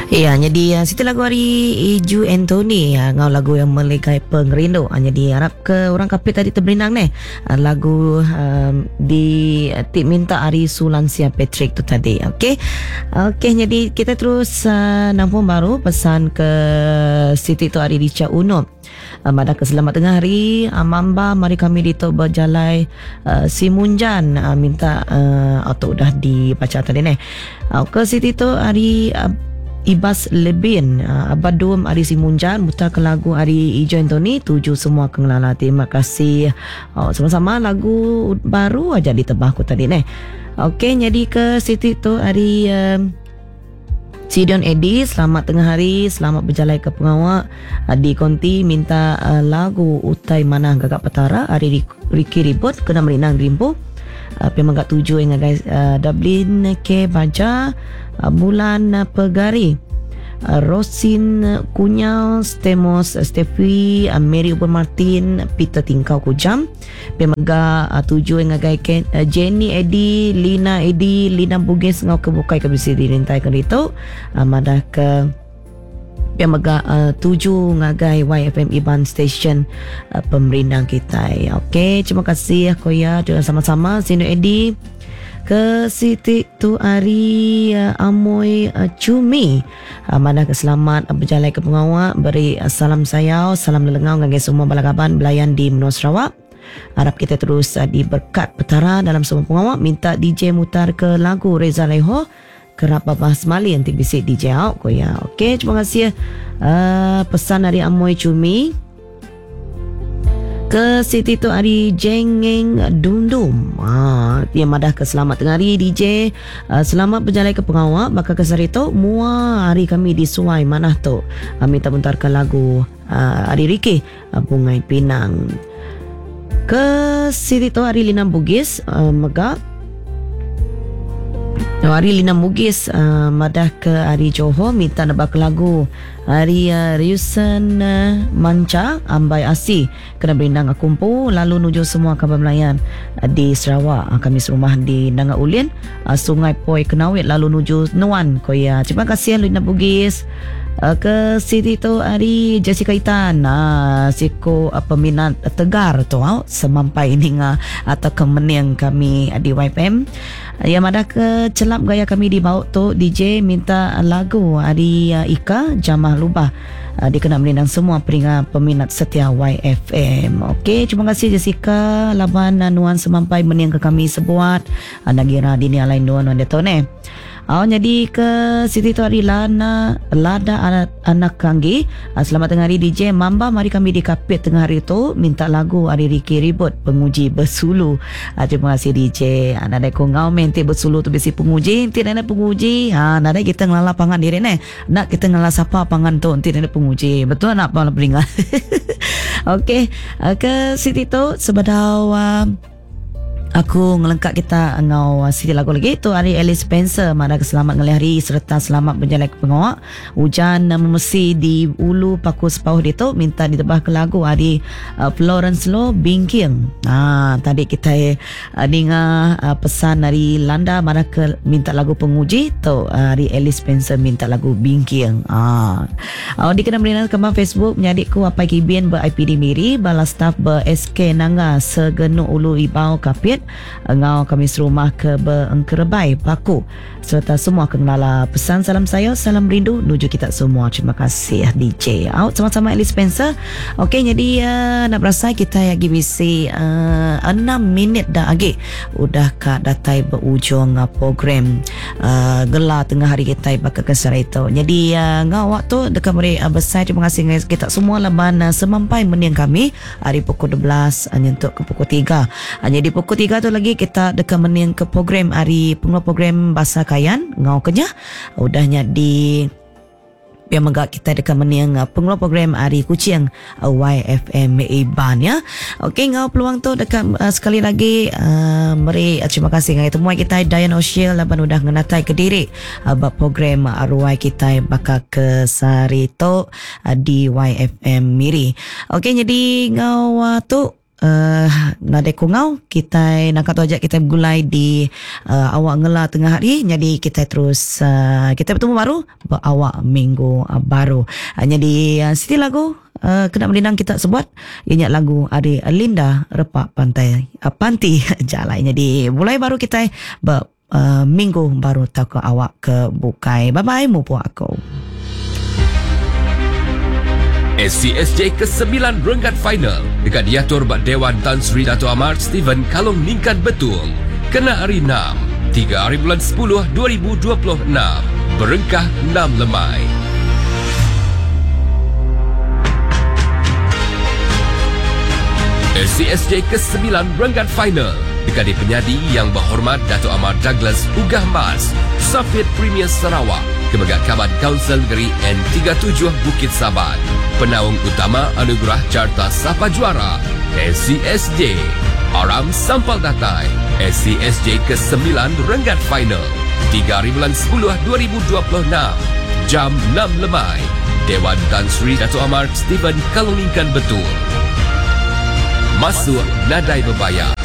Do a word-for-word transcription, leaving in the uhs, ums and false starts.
Ya, jadi uh, Siti lagu hari Iju Anthony uh, ngau lagu yang melegai pengerindu. Uh, jadi harap ke orang kapit tadi terberinang ni. Uh, lagu um, di uh, tip minta hari Sulansia Patrick tu tadi. Okey. Okey, jadi kita terus uh, nampung baru pesan ke Siti tu hari Richa Uno. Uh, Madah ke selamat tengah hari uh, Mamba mari kami dito berjalai uh, Simunjan uh, minta uh, atau dah dibaca tadi ni. Uh, ke Siti tu hari uh, Ibas Lebin uh, Abadum Ari Simunjan mutar ke lagu Ari Ijo Anthony tuju semua kengelala. Terima kasih uh, sama-sama lagu baru aja ditebah aku tadi ni. Okey, jadi ke Siti tu Ari uh, Sidion Edi, selamat tengah hari, selamat berjalan ke pengawak. uh, Di Konti minta uh, lagu Utai Mana Gagak Petara Ari Riki Ribut kena merinang rimpu. Uh, Pemang gak tujuh yang guys uh, Dublin ke Baja uh, Bulan uh, Pegari uh, Rosin uh, Kunyau Stemos uh, Stefi uh, Mary Ubon Martin Peter Tingkau Kujam Pemang gak uh, tujuh yang guys uh, Jenny Edi Lina Edi Lina Bugis ngau kebukai ke bisi dirintai ke itu uh, madah ke yang mega uh, tuju ngagai Y F M Iban Station uh, pemerintah kita. Okey, terima kasih Koya dengan sama-sama Sino Edi ke Siti tu Ari uh, Amoy uh, Cumi uh, mana ke selamat uh, berjalan ke pengawak beri uh, salam sayau salam lelengau ngagai semua balagaban belayan di Menua Sarawak. Harap kita terus uh, diberkat petara dalam semua pengawak. Minta D J mutar ke lagu Reza Leho kerap bahas Mali nanti bisik D J out ko ya. Okey, terima kasih uh, pesan dari Amoy Cumi ke Siti tu hari Jengeng Dundum. Ah, dia madah ke selamat tengah hari D J. Uh, selamat berjalan ke pengawak bakal ke sari tu mua hari kami di Suai mana tu. Uh, minta bentarkan lagu uh, hari Riki uh, Bungai Pinang. Ke Siti tu hari Lina Bugis uh, Megak Hari Lina Mugis uh, madah ke Ari Johor minta nebak lagu Hari uh, Riusan uh, Manca Ambai Asi kena berindang kumpu lalu nuju semua kabar Melayan uh, di Sarawak. Uh, kami serumah di Nanga Ulin uh, Sungai Poi Kenawit lalu nuju Nuan Koya. Terima kasih Lina Bugis. Uh, ke Siti tu hari Jessica Itan uh, siko uh, peminat uh, tegar tu uh, semampai ini uh, atau kemenang kami uh, di Y P M uh, yang ada ke celap gaya kami di bawah tu D J minta uh, lagu hari uh, Ika Jamah Lubah uh, dikena menindang semua peringat peminat setia Y F M. Okey, terima kasih Jessica laban uh, nuan semampai menang ke kami sebuat uh, nagira dini lain nuan nuan detone. Oh, jadi ke Siti tu hari Lana Lada anak, anak Kanggi. Selamat tengah hari D J Mamba mari kami di kapit tengah hari tu minta lagu hari Riki Ribut penguji bersulu. Ah, terima kasih D J. Anak dai ko ngau mente bersulu tu bisi penguji, enti nana penguji. Ha, nada kita ngelala pangan diri ne. Nak kita ngelala sapa pangan tu enti nana penguji. Betul nak apa beringat. Okey, ke Siti tu sebadau uh, aku ngelengkap kita ngau Siti lagu lagi tu hari Alice Spencer mana keselamat ngelih hari serta selamat berjalan ke pengawak. Hujan memesi di ulu paku sepauh dia tu minta ditebah ke lagu hari uh, Florence Low Bingking. Ah, tadi kita uh, dengar uh, pesan dari Landa mana ke minta lagu penguji tu uh, hari Alice Spencer minta lagu Bingking. Ah. Oh, dikena berinan kembang Facebook menyadikku apa kibian ber I P D Miri bala staff ber S K Nanga segenu ulu ibau kapit ngau kami serumah ke Beengkerebai Paku serta semua kenala pesan salam saya salam rindu nuju kita semua. Terima kasih D J out sama-sama Alice Spencer. Okey, jadi uh, nak berasa kita lagi bisi uh, enam minit dah lagi udah kat datai berujung uh, program uh, gelar tengah hari kita bakal kesar itu. Jadi uh, ngau waktu dekat beri uh, besar terima kasih guys kita semua laban uh, semampai meniang kami hari pukul dua belas uh, nyentuk ke pukul tiga. Uh, jadi pukul tiga tu lagi kita dekat meniang ke program hari pengeluar program Bahasa Kayan ngau kenyah udahnya di yang megak kita dekat meniang pengeluar program hari Kucing Y F M Iban ya. Okey, ngau peluang tu dekat uh, sekali lagi uh, meri uh, terima kasih ngai temuai kita Dayan Oshil laban udah ngenatai ke diri uh, bab program arwai kita bakal ke Sarito uh, di Y F M Miri. Okey, jadi ngau uh, tu uh, nadai kungau kita nak kata ajak kita bergulai di uh, awak ngela tengah hari. Jadi kita terus uh, kita bertemu baru berawak minggu uh, baru. Uh, jadi uh, siti lagu uh, kena melindang kita sebut ianya lagu Ari Linda Repak Pantai uh, Panti Jalan. Jadi mulai baru kita ber uh, minggu baru tak ke awak ke bukai. Bye bye mu puak aku. S C S J ke sembilan Renggat Final dekat diatur Bak Dewan Tan Sri Dato' Amar Steven Kalong Ningkan Betung. Kena hari enam, tiga hari bulan sepuluh dua ribu dua puluh enam. Berengkah enam lemai. S C S J ke sembilan Renggat Final dekat di penyadi yang berhormat Dato' Amar Douglas Ugah Mas, Safit Premier Sarawak, Kemegat Kaban Kaunsil Negeri N tiga puluh tujuh Bukit Sabat. Penaung utama anugerah Carta Sapa Juara S C S J. Aram Sampal Datai S C S J ke sembilan Renggat Final tiga hari bulan sepuluh dua ribu dua puluh enam. Jam enam lemai. Dewan Tan Sri Dato' Amar Steven Kalong Ningkan Betul. Masuk nadai berbayar.